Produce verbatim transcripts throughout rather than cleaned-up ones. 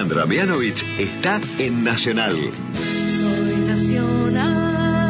Sandra Mianovich está en Nacional. Soy Nacional.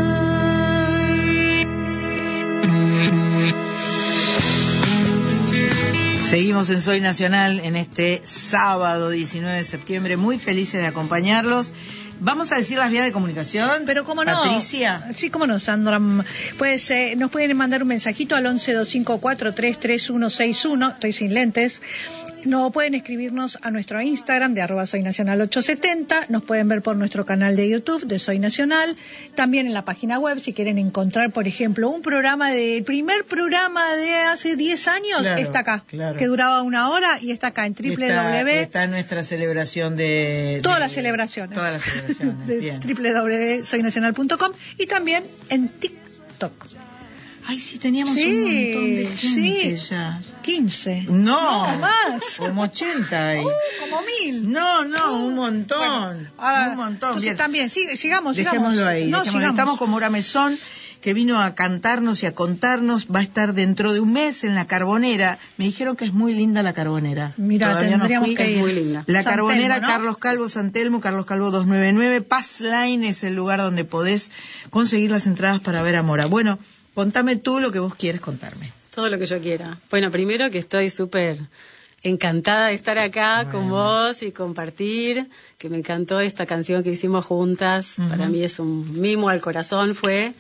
Seguimos en Soy Nacional en este sábado diecinueve de septiembre, muy felices de acompañarlos. Vamos a decir las vías de comunicación. Pero cómo no. Patricia. Sí, cómo no, Sandra. Pues eh, nos pueden mandar un mensajito al once dos cinco cuatro tres tres uno seis uno. Estoy sin lentes. No pueden escribirnos a nuestro Instagram de arroba Soy Nacional ochocientos setenta. Nos pueden ver por nuestro canal de YouTube de Soy Nacional. También en la página web, si quieren encontrar, por ejemplo, un programa de, el primer programa de hace diez años, Claro, está acá. claro. Que duraba una hora y está acá en Está, www. está nuestra celebración de... Todas de- las celebraciones. Todas las celebraciones, de bien. doble u doble u doble u punto soy nacional punto com y también en TikTok. Ay, sí, teníamos Sí, un montón de gente sí. ya. quince. No, No, más. Como ochenta hay. Uh, como mil. No, no, un Uh, montón. bueno, ah, un montón. Entonces Bien. también, sigue, sigamos, sigamos. Dejémoslo ahí. No, dejémoslo. sigamos. Estamos con Mora Mesón, que vino a cantarnos y a contarnos. Va a estar dentro de un mes en la Carbonera. Me dijeron que es muy linda la Carbonera. Mira, Todavía no tendríamos fui. que ir. Es muy linda. La San Carbonera, Telmo, ¿no? Carlos Calvo, San Telmo, Carlos Calvo doscientos noventa y nueve. Pass Line es el lugar donde podés conseguir las entradas para ver a Mora. Bueno, contame tú lo que vos quieres contarme. Todo lo que yo quiera. Bueno, primero que estoy súper encantada de estar acá Bueno. con vos y compartir, que me encantó esta canción que hicimos juntas. Ujú. Para mí es un mimo al corazón, fue.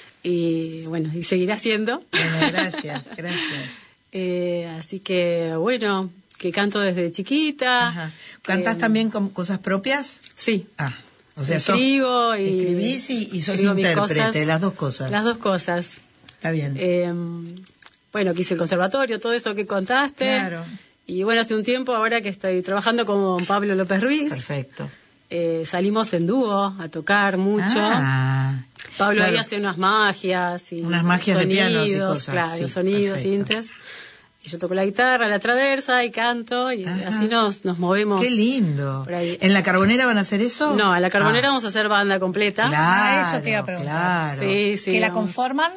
Y bueno, y seguirá siendo. Bueno, gracias, gracias. Eh, así que, bueno, que canto desde chiquita. Ajá. ¿Cantás Eh, también con cosas propias? Sí. Ah, o sea, sos- escribo y... escribís y, y sos escribo mis intérprete, cosas. las dos cosas. Las dos cosas. Está bien. Eh, bueno, que hice el conservatorio, todo eso que contaste. Claro. Y bueno, hace un tiempo, ahora que estoy trabajando con Pablo López Ruiz, Perfecto. eh, salimos en dúo a tocar mucho. Ah, Pablo claro. ahí hace unas magias y Unas magias de sonidos, pianos y cosas, claro, sí, sonidos, perfecto. sintes. Y yo toco la guitarra, la traversa y canto y Ajá. así nos, nos movemos. Qué lindo. por ahí. ¿En la Carbonera van a hacer eso? No, a la Carbonera Ah, vamos a hacer banda completa. Claro, Ah, eso te iba a preguntar. Claro. Sí, sí. que la vamos. conforman.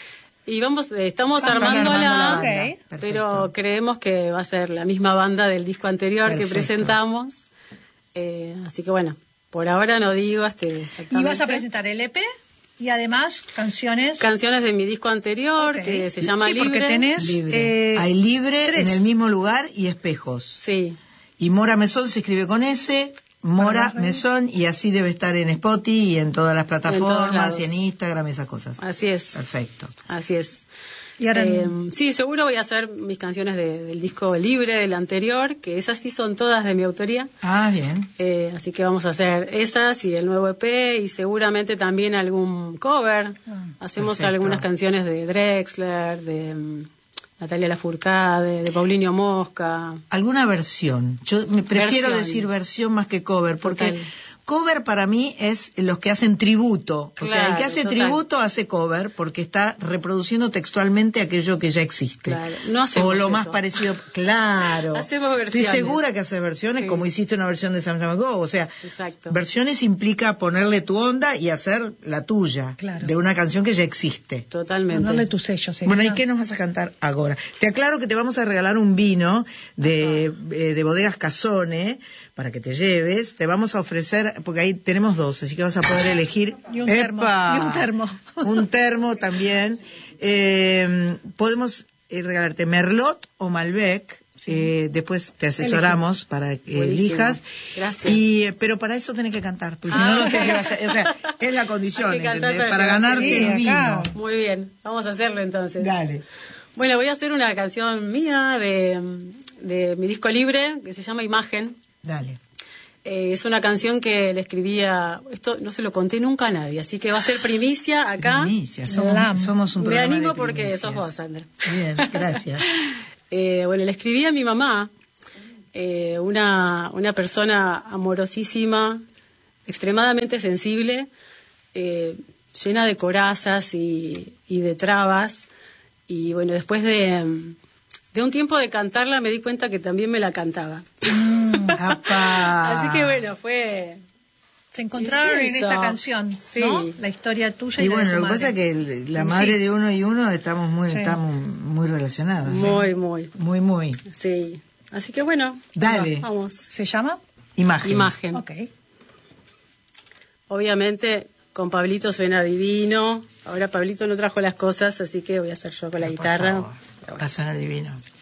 Y vamos, eh, estamos Están armándola, armando la banda. Ok. Perfecto. pero creemos que va a ser la misma banda del disco anterior Perfecto. que presentamos. Eh, así que bueno, por ahora no digo este exactamente. Y vas a presentar el E P y además canciones. Canciones de mi disco anterior Ok. que se llama Sí, Libre. porque tenés Libre. eh, Hay libre tres. en el mismo lugar y espejos. Sí, Y Mora Mesón se escribe con S, Mora Para las Mesón, y así debe estar en Spotify y en todas las plataformas lados. y en Instagram y esas cosas. así es. Perfecto. Así es. Y ahora Eh, sí, seguro voy a hacer mis canciones de- del disco Libre, del anterior, que esas sí son todas de mi autoría. Ah, bien. Eh, así que vamos a hacer esas y el nuevo E P y seguramente también algún cover. Hacemos perfecto. algunas canciones de Drexler, de mm, Natalia Lafourcade, de Paulinho Mosca. ¿Alguna versión? Yo me prefiero Versión. decir versión más que cover, porque Total. cover para mí es los que hacen tributo. O sea, el que Claro, hace total. tributo hace cover porque está reproduciendo textualmente aquello que ya existe. Claro, no hacemos o lo eso. más parecido. Claro. Hacemos Estoy versiones. segura que haces versiones, Sí. como hiciste una versión de Sam Sam Go. O sea, Exacto. versiones implica ponerle tu onda y hacer la tuya. Claro. De una canción que ya existe. Totalmente. ponerle tu sello. ¿sí? Bueno, ¿y qué nos vas a cantar ahora? Te aclaro que te vamos a regalar un vino de, eh, de Bodegas Casone para que te lleves. Te vamos a ofrecer, porque ahí tenemos dos, así que vas a poder elegir. Y un termo, ¡Epa! y un termo. Un termo también. Eh, podemos eh, regalarte Merlot o Malbec. Eh, después te asesoramos para que Buenísimo. elijas. Gracias. Y, eh, pero para eso tenés que cantar, porque si Ah. no, no te llevas. a- o sea, es la condición, Hay que cantar ¿entendés? para Para llevarse ganarte bien. el Sí, acá. vino. Muy bien, vamos a hacerlo entonces. Dale. Bueno, voy a hacer una canción mía de, de mi disco Libre, que se llama Imagen. Dale. Eh, es una canción que le escribía, esto no se lo conté nunca a nadie, así que va a ser primicia acá. Primicia, somos, Lam. somos un Me programa animo de porque primicias. sos vos, Sandra. Bien, gracias. Eh, bueno, le escribí a mi mamá, eh, una, una persona amorosísima, extremadamente sensible, eh, llena de corazas y, y de trabas. Y bueno, después de, de un tiempo de cantarla me di cuenta que también me la cantaba. ¡Apa! Así que bueno, fue... Se encontraron en Intenso. esta canción, Sí. ¿no? La historia tuya y, Y la de bueno, su lo que madre. pasa es que el- la madre Sí. de uno y uno estamos muy, Sí. estamos muy relacionadas. ¿eh? Muy, muy, Muy, muy. sí. Así que bueno, Dale. vamos. ¿Se llama? Imagen. Imagen. Ok. Obviamente con Pablito suena divino. Ahora Pablito no trajo las cosas, así que voy a hacer yo con la Por guitarra. favor. Va a sonar divino.